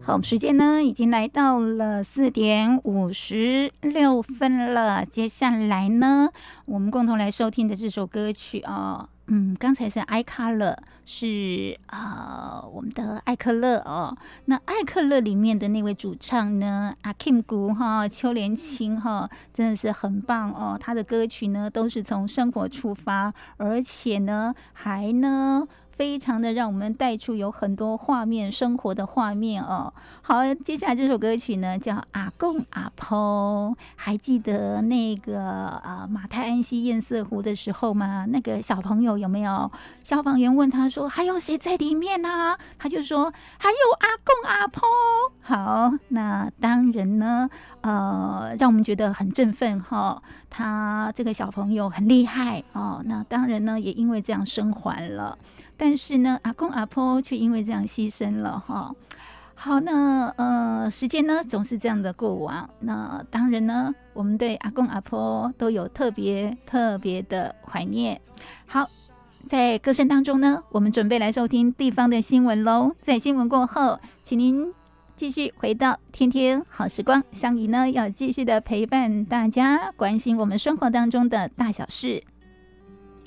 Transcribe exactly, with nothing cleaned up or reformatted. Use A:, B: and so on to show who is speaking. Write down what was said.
A: 好，时间呢已经来到了四点五十六分了。接下来呢，我们共同来收听的这首歌曲哦，嗯，刚才是艾卡勒，是啊、呃，我们的艾克勒哦。那艾克勒里面的那位主唱呢，阿 Kim 谷哈，邱连青哈，真的是很棒哦。他的歌曲呢都是从生活出发，而且呢还呢。非常的让我们带出有很多画面，生活的画面哦。好，接下来这首歌曲呢叫《阿公阿婆》，还记得那个呃马太安溪堰塞湖的时候吗？那个小朋友有没有？消防员问他说：“还有谁在里面啊？”他就说：“还有阿公阿婆。”好，那当然呢，呃，让我们觉得很振奋哈、哦。他这个小朋友很厉害哦。那当然呢，也因为这样生还了。但是呢，阿公阿婆却因为这样牺牲了哈。好，那呃，时间呢总是这样的过往。那当然呢，我们对阿公阿婆都有特别特别的怀念。好，在歌声当中呢，我们准备来收听地方的新闻喽。在新闻过后，请您继续回到天天好时光，香姨呢要继续的陪伴大家，关心我们生活当中的大小事。